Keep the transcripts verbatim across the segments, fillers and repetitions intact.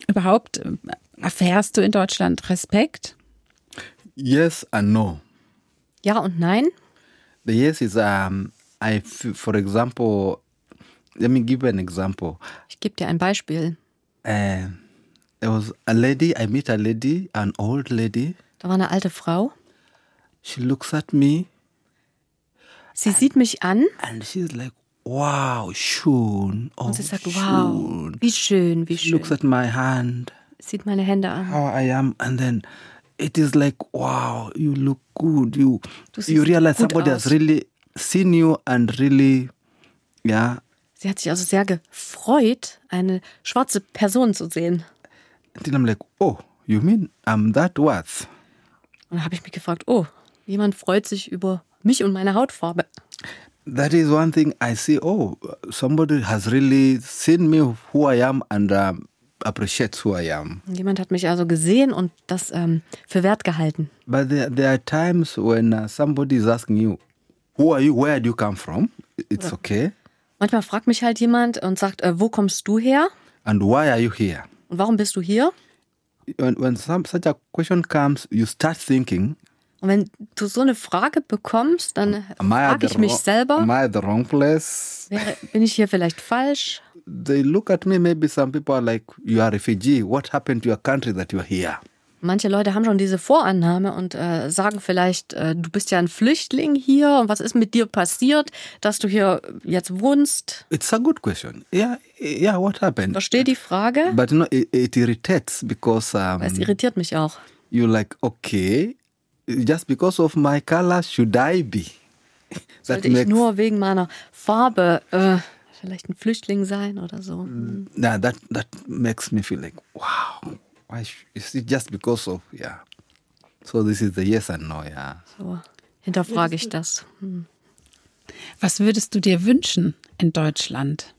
Überhaupt äh, erfährst du in Deutschland Respekt? Yes and no. Ja und nein? The yes is, um, I, f- for example, let me give you an example. Ich gebe dir ein Beispiel. Uh, there was a lady, I met a lady, an old lady. Da war eine alte Frau. She looks at me Sie sieht mich an and she's like, wow, schön. Oh, und sie sagt, schön. wow, wie schön, wie She schön. looks at my hand, Sieht meine Hände an. how I am, and then it is like, wow, you look good. You, Du siehst you realize gut somebody aus. has really seen you and really, yeah. Sie hat sich also sehr gefreut, eine schwarze Person zu sehen. And then I'm like, oh, you mean I'm that worth? Und da habe ich mich gefragt, oh, jemand freut sich über mich und meine Hautfarbe. That is one thing I see, oh, somebody has really seen me, who I am, and um, appreciates who I am. Jemand hat mich also gesehen und das ähm, für wert gehalten. But there, there are times when uh, somebody is asking you, who are you, where do you come from? It's okay. Manchmal fragt mich halt jemand und sagt, äh, wo kommst du her? And why are you here? Und warum bist du hier? When, when some, such a question comes, you start thinking, Und wenn du so eine Frage bekommst, dann am I, at frage the ich mich wrong, selber, am I at the wrong place? wäre, bin ich hier vielleicht falsch? They look at me, maybe some people are like, you are a refugee. What happened to your country that you are here? Manche Leute haben schon diese Vorannahme und äh, sagen vielleicht, äh, du bist ja ein Flüchtling hier und was ist mit dir passiert, dass du hier jetzt wohnst? It's a good question. Yeah, yeah, what happened? Verstehe die Frage, But you know, it, it irritates because um, weil es irritiert mich auch. you're like, okay, just because of my color, should I be? That Sollte ich nur wegen meiner Farbe äh, vielleicht ein Flüchtling sein oder so? Hm. nah, that that makes me feel like, wow, why sh- is it just because of, yeah. So this is the yes and no, yeah. So hinterfrage ich das. Hm. Was würdest du dir wünschen in Deutschland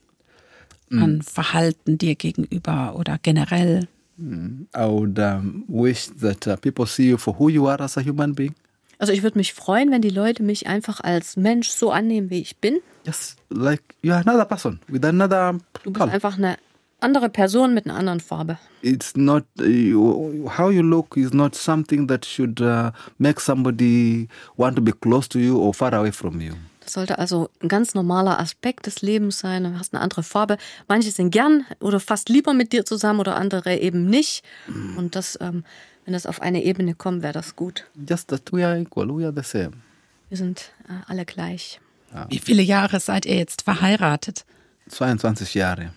an Verhalten dir gegenüber oder generell? I would um, wish that uh, people see you for who you are as a human being. Also ich würde mich freuen, wenn die Leute mich einfach als Mensch so annehmen, wie ich bin. Just like you are another person with another Du bist color. einfach eine andere Person mit einer anderen Farbe. It's not uh, you, how you look is not something that should uh, make somebody want to be close to you or far away from you. Das sollte also ein ganz normaler Aspekt des Lebens sein. Du hast eine andere Farbe. Manche sind gern oder fast lieber mit dir zusammen oder andere eben nicht. Und das, ähm, wenn das auf eine Ebene kommt, wäre das gut. Just that we are equal, we are the same. Wir sind äh, alle gleich. Wie viele Jahre seid ihr jetzt verheiratet? zweiundzwanzig Jahre.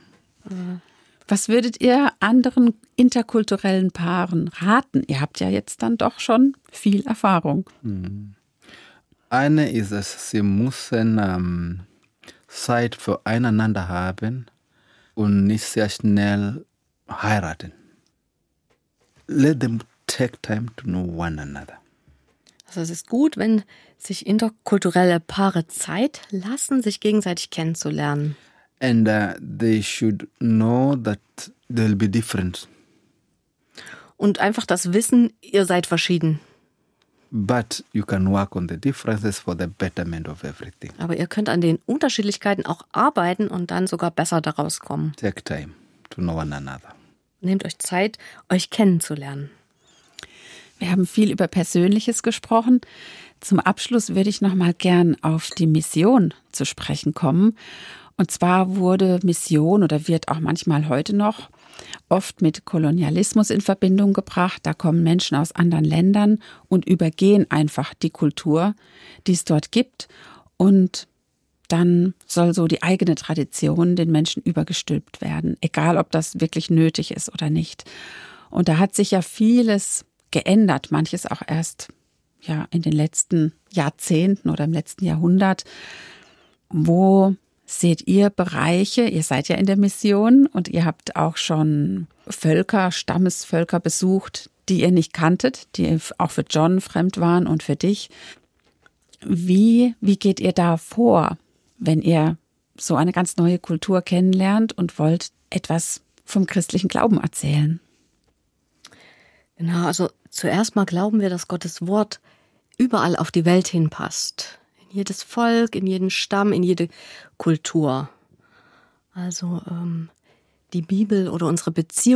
Was würdet ihr anderen interkulturellen Paaren raten? Ihr habt ja jetzt dann doch schon viel Erfahrung. Eine ist es, sie müssen ähm, Zeit für einander haben und nicht sehr schnell heiraten. Let them take time to know one another. Also es ist gut, wenn sich interkulturelle Paare Zeit lassen, sich gegenseitig kennenzulernen. And uh, they should know that they'll be different. Und einfach das Wissen, ihr seid verschieden. But you can work on the differences for the betterment of everything. Aber ihr könnt an den Unterschiedlichkeiten auch arbeiten und dann sogar besser daraus kommen. Take time to know one another. Nehmt euch Zeit, euch kennenzulernen. Wir haben viel über Persönliches gesprochen. Zum Abschluss würde ich noch mal gern auf die Mission zu sprechen kommen. Und zwar wurde Mission oder wird auch manchmal heute noch oft mit Kolonialismus in Verbindung gebracht. Da kommen Menschen aus anderen Ländern und übergehen einfach die Kultur, die es dort gibt. Und dann soll so die eigene Tradition den Menschen übergestülpt werden, egal ob das wirklich nötig ist oder nicht. Und da hat sich ja vieles geändert, manches auch erst ja in den letzten Jahrzehnten oder im letzten Jahrhundert. Wo seht ihr Bereiche, ihr seid ja in der Mission und ihr habt auch schon Völker, Stammesvölker besucht, die ihr nicht kanntet, die auch für John fremd waren und für dich. Wie, wie geht ihr da vor, wenn ihr so eine ganz neue Kultur kennenlernt und wollt etwas vom christlichen Glauben erzählen? Genau, also zuerst mal glauben wir, dass Gottes Wort überall auf die Welt hinpasst. In jedes Volk, in jeden Stamm, in jede Kultur. Also ähm, die Bibel oder unsere Beziehung